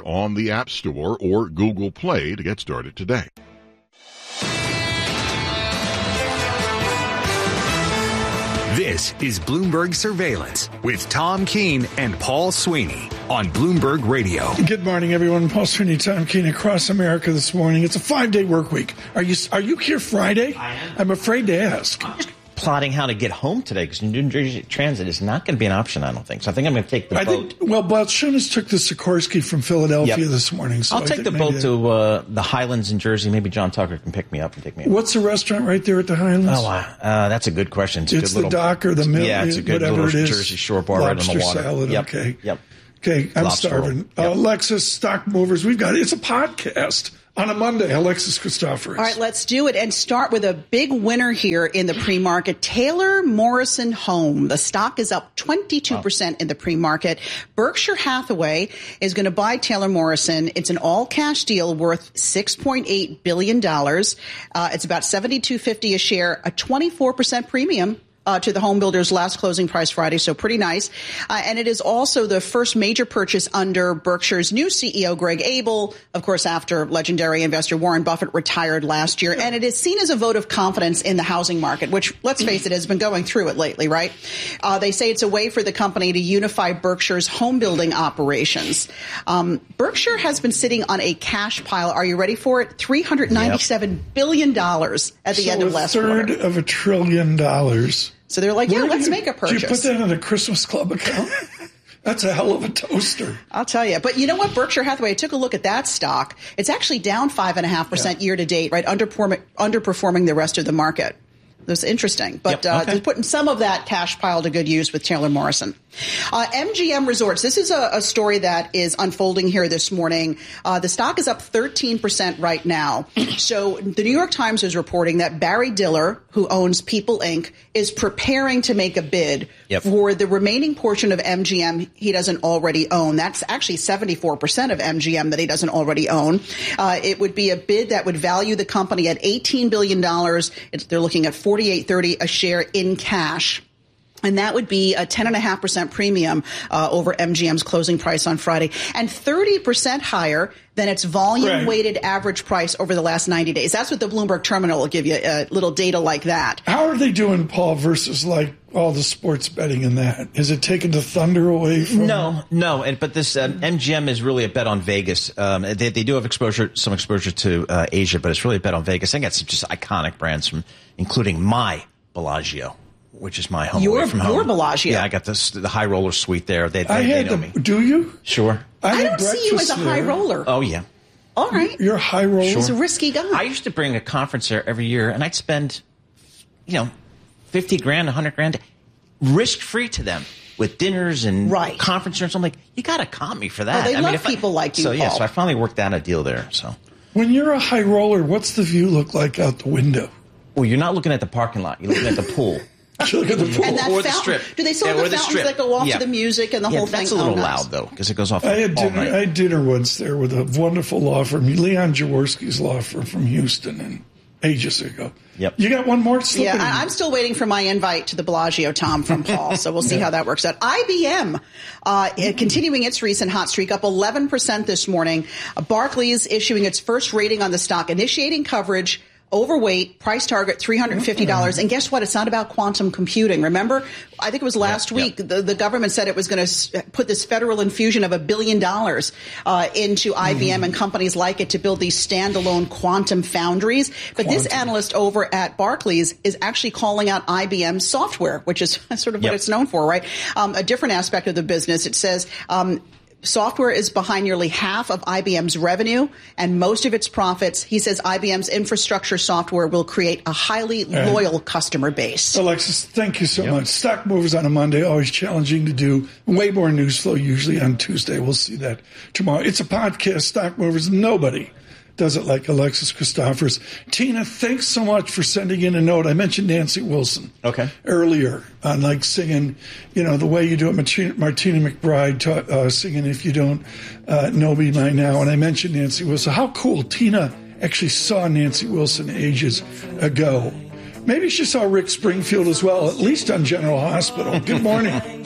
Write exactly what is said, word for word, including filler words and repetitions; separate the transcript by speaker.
Speaker 1: on the App Store or Google Play to get started today.
Speaker 2: This is Bloomberg Surveillance with Tom Keene and Paul Sweeney on Bloomberg Radio.
Speaker 3: Good morning, everyone. Paul Sweeney, Tom Keene across America this morning. It's a five-day work week. Are you are you here Friday?
Speaker 4: I am.
Speaker 3: I'm afraid to ask.
Speaker 4: I'm just plotting how to get home today because New Jersey Transit is not going to be an option, I don't think. So I think I'm going to take the
Speaker 3: I
Speaker 4: boat.
Speaker 3: Think, well, Balchunas took the Sikorsky from Philadelphia
Speaker 4: Yep.
Speaker 3: this morning. So
Speaker 4: I'll
Speaker 3: I
Speaker 4: take
Speaker 3: think
Speaker 4: the
Speaker 3: maybe
Speaker 4: boat to uh, the Highlands in Jersey. Maybe John Tucker can pick me up and take me up.
Speaker 3: What's the restaurant right there at the Highlands?
Speaker 4: Oh, uh, uh, that's a good question. It's, a
Speaker 3: It's
Speaker 4: good
Speaker 3: the
Speaker 4: little,
Speaker 3: dock or the mill,
Speaker 4: yeah, it's a good
Speaker 3: whatever
Speaker 4: little
Speaker 3: it is.
Speaker 4: Jersey Shore bar right on
Speaker 3: Lobster
Speaker 4: the water.
Speaker 3: salad,
Speaker 4: Yep.
Speaker 3: okay.
Speaker 4: Yep.
Speaker 3: Okay, I'm
Speaker 4: Lobster
Speaker 3: starving.
Speaker 4: roll.
Speaker 3: Uh,
Speaker 4: Yep.
Speaker 3: Alexis, Stock Movers, we've got it. It's a podcast on a Monday. Alexis Christoforous.
Speaker 5: All right, let's do it and start with a big winner here in the pre-market. Taylor Morrison Home. The stock is up twenty-two percent in the pre-market. Berkshire Hathaway is going to buy Taylor Morrison. It's an all-cash deal worth six point eight billion dollars. Uh, it's about seventy-two fifty a share, a twenty-four percent premium Uh, to the home builder's last closing price Friday, so pretty nice. Uh, and it is also the first major purchase under Berkshire's new C E O, Greg Abel, of course, after legendary investor Warren Buffett retired last year. And it is seen as a vote of confidence in the housing market, which, let's face it, has been going through it lately, right? Uh, they say it's a way for the company to unify Berkshire's home building operations. Um, Berkshire has been sitting on a cash pile. Are you ready for it? three hundred ninety-seven yep. billion dollars at the
Speaker 3: so
Speaker 5: end of last
Speaker 3: quarter.
Speaker 5: quarter.
Speaker 3: a third of a trillion dollars.
Speaker 5: So they're like, yeah,
Speaker 3: Where
Speaker 5: let's
Speaker 3: you,
Speaker 5: make a purchase.
Speaker 3: Do you put that in a Christmas Club account? That's a hell of a toaster.
Speaker 5: I'll tell you. But you know what? Berkshire Hathaway, I took a look at that stock. It's actually down five point five percent yeah. year to date, right? Underperforming, underperforming the rest of the market. That's interesting. But
Speaker 4: yep,
Speaker 5: uh,
Speaker 4: okay.
Speaker 5: they're putting some of that cash pile to good use with Taylor Morrison. Uh, M G M Resorts. This is a, a story that is unfolding here this morning. Uh, the stock is up thirteen percent right now. So the New York Times is reporting that Barry Diller, who owns People Incorporated, is preparing to make a bid yep. for the remaining portion of M G M he doesn't already own. That's actually seventy-four percent of M G M that he doesn't already own. Uh, it would be a bid that would value the company at eighteen billion dollars. It's, they're looking at forty-eight thirty a share in cash. And that would be a ten point five percent premium uh, over M G M's closing price on Friday, and thirty percent higher than its volume-weighted right. average price over the last ninety days. That's what the Bloomberg Terminal will give you, a little data like that.
Speaker 3: How are they doing, Paul, versus like all the sports betting in that? Is it taking the thunder away from
Speaker 4: No, no. And, but this um, M G M is really a bet on Vegas. Um, they, they do have exposure, some exposure to uh, Asia, but it's really a bet on Vegas. I got some just iconic brands, from including my Bellagio, which is my home
Speaker 5: your,
Speaker 4: away from home.
Speaker 5: Your Bellagio.
Speaker 4: Yeah, I got this, the high roller suite there. They, they,
Speaker 3: I had
Speaker 4: they know
Speaker 3: the,
Speaker 4: me.
Speaker 3: Do you?
Speaker 4: Sure.
Speaker 3: I,
Speaker 5: I don't see you as a
Speaker 3: there.
Speaker 5: high roller.
Speaker 4: Oh, yeah.
Speaker 5: All right.
Speaker 3: You're a high roller?
Speaker 5: He's a risky guy.
Speaker 4: I used to bring a conference there every year, and I'd spend, you know, fifty grand, one hundred grand, risk-free to them with dinners and
Speaker 5: right.
Speaker 4: conferences. I'm like, you got to comp me for that.
Speaker 5: Oh, they
Speaker 4: I
Speaker 5: love
Speaker 4: mean, if
Speaker 5: people
Speaker 4: I,
Speaker 5: like you,
Speaker 4: So, yeah,
Speaker 5: Paul.
Speaker 4: so I finally worked out a deal there, so.
Speaker 3: When you're a high roller, what's the view look like out the window?
Speaker 4: Well, you're not looking at the parking lot. You're looking at the pool.
Speaker 3: Look at the pool.
Speaker 5: And that
Speaker 4: or the
Speaker 5: fountain,
Speaker 4: strip.
Speaker 5: do they still
Speaker 4: Yeah,
Speaker 5: have
Speaker 4: or
Speaker 5: the
Speaker 4: the
Speaker 5: fountains
Speaker 4: strip.
Speaker 5: that go off
Speaker 4: Yeah.
Speaker 5: to the music and the
Speaker 4: yeah,
Speaker 5: whole
Speaker 4: that's
Speaker 5: thing?
Speaker 4: a little
Speaker 5: oh,
Speaker 4: loud,
Speaker 5: nice.
Speaker 4: though, because it goes off
Speaker 3: I had
Speaker 4: all
Speaker 3: dinner.
Speaker 4: night.
Speaker 3: I had dinner once there with a wonderful law firm, Leon Jaworski's law firm from Houston, and ages ago.
Speaker 4: Yep.
Speaker 3: You got one more? Slip
Speaker 5: Yeah,
Speaker 3: it in.
Speaker 5: I, I'm still waiting for my invite to the Bellagio, Tom, from Paul. So we'll see
Speaker 3: Yeah.
Speaker 5: how that works out. I B M, uh, continuing its recent hot streak, up eleven percent this morning. Uh, Barclays issuing its first rating on the stock, initiating coverage. Overweight, price target three hundred fifty dollars. And guess what? It's not about quantum computing. Remember, I think it was last
Speaker 4: yep,
Speaker 5: week,
Speaker 4: yep.
Speaker 5: The, the government said it was going to put this federal infusion of a billion dollars uh, into I B M mm-hmm. and companies like it to build these standalone quantum foundries. But quantum. This analyst over at Barclays is actually calling out I B M software, which is sort of what
Speaker 4: yep.
Speaker 5: it's known for, right? Um, a different aspect of the business. It says, um, software is behind nearly half of I B M's revenue and most of its profits. He says I B M's infrastructure software will create a highly loyal customer base.
Speaker 3: Alexis, thank you so
Speaker 4: yep.
Speaker 3: much. Stock Movers on a Monday, always challenging to do. Way more news flow usually on Tuesday. We'll see that tomorrow. It's a podcast, Stock Movers. Nobody does it like Alexis Christoforous. Tina, thanks so much for sending in a note. I mentioned Nancy Wilson
Speaker 4: okay.
Speaker 3: earlier on, like singing, you know, the way you do it. Martina, Martina McBride ta- uh, singing If You Don't uh, Know Me By Now. And I mentioned Nancy Wilson. How cool. Tina actually saw Nancy Wilson ages ago. Maybe she saw Rick Springfield as well, at least on General Hospital. Good morning.